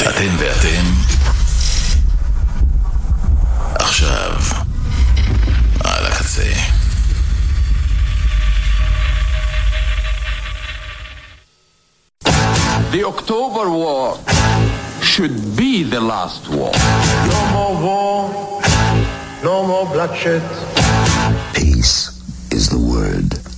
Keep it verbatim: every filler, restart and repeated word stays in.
אתן ואתם עכשיו על הקצה. The October War should be the last war. No more war, no more bloodshed. Peace is the word.